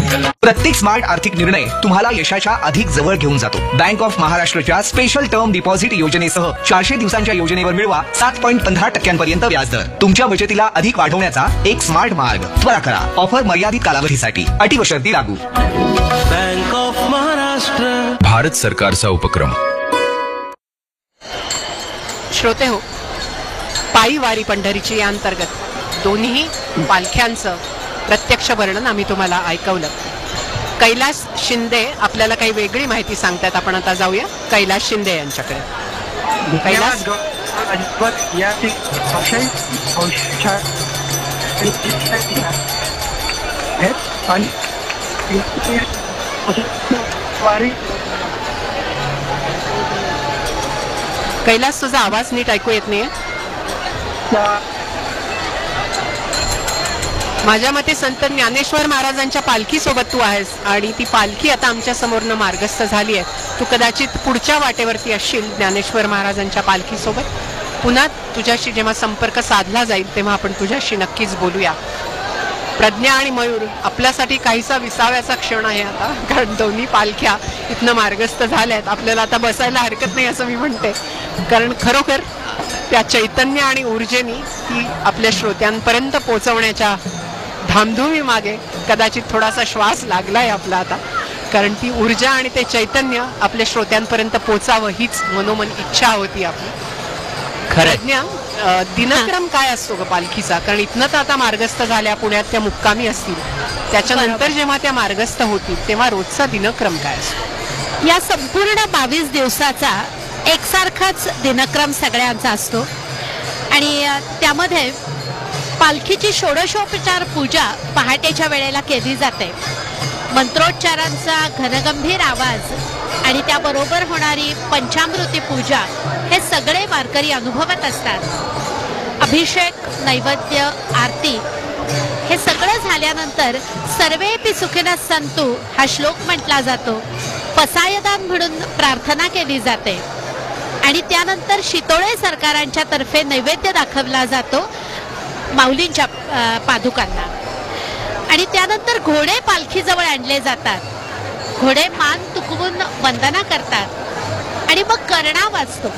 प्रत्येक स्मार्ट आर्थिक निर्णय तुम्हाला यशाच्या अधिक जवळ घेऊन जातो. बँक ऑफ महाराष्ट्रच्या स्पेशल टर्म डिपॉझिट योजनेसह 400 दिवसांच्या योजनेवर मिळवा 7.15% व्याजदर. तुमच्या बचतीला अधिक वाढवण्याचा एक स्मार्ट मार्ग. त्वरा करा. ऑफर मर्यादित कालावधीसाठी. अटी व शर्ती लागू. बँक ऑफ महाराष्ट्र, भारत सरकारचा उपक्रम. श्रोते हो, पायी वारी पंढरीची या अंतर्गत दोन्ही पालख्यांचं प्रत्यक्ष वर्णन आम्ही तुम्हाला ऐकवलं. कैलास शिंदे आपल्याला काही वेगळी माहिती सांगतात. आपण आता जाऊया कैलास शिंदे यांच्याकडे. कैलास, कैलास तुझा आवाज नीट ऐकू येत नाहीये. माझ्या मते संत ज्ञानेश्वर महाराजांच्या पालखी सोबत तू आहेस आणि ती पालखी आता आमच्या समोरनं मार्गस्थ झाली आहे. तू कदाचित पुढच्या वाटेवरती असशील ज्ञानेश्वर महाराजांच्या पालखी सोबत. पुन्हा तुझ्याशी जेव्हा संपर्क साधला जाईल तेव्हा आपण तुझ्याशी नक्कीच बोलूया. प्रज्ञा आणि मयूर, आपल्यासाठी काहीसा विसाव्याचा क्षण आहे आता, कारण दोन्ही पालख्या इथनं मार्गस्थ झाल्या आहेत. आपल्याला आता बसायला हरकत नाही असं मी म्हणते, कारण खरोखर त्या चैतन्य आणि ऊर्जेनी ती आपल्या श्रोत्यांपर्यंत पोहोचवण्याच्या धामधुमी मागे कदाचित थोडासा श्वास लागलाय आपला आता, कारण ती ऊर्जा आणि ते चैतन्य आपल्या श्रोत्यांपर्यंत पोचावं हीच मनोमन इच्छा होती आपली. प्रज्ञा, दिनक्रम काय असतो ग पालखीचा? कारण इथनं तर आता मार्गस्थ झाल्या, पुण्यात त्या मुक्कामी असतील, त्याच्यानंतर जेव्हा त्या मार्गस्थ होतील तेव्हा रोजचा दिनक्रम काय असतो? या संपूर्ण 22 दिवसाचा एकसारखाच दिनक्रम सगळ्यांचा असतो आणि त्यामध्ये पालखीची षोडशोपचार पूजा पहाटेच्या वेळेला केली जाते. मंत्रोच्चारांचा घनगंभीर आवाज आणि त्याबरोबर होणारी पंचामृती पूजा हे सगळे वारकरी अनुभवत असतात. अभिषेक, नैवेद्य, आरती हे सगळं झाल्यानंतर सर्वेपि सुखिनः सन्तु हा श्लोक म्हटला जातो. पसायदान म्हणून प्रार्थना केली जाते आणि त्यानंतर शितोळे सरकारांच्या तर्फे नैवेद्य दाखवला जातो माऊलींच्या पादुकांना आणि त्यानंतर घोडे पालखीजवळ आणले जातात. घोडे मान तुकवून वंदना करतात आणि मग कर्णा वाजतो.